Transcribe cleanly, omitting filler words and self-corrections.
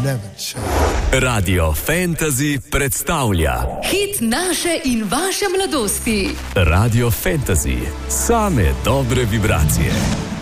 damage. Radio Fantasy predstavlja hit naše in vaše mladosti. Radio Fantasy, same dobre vibracije.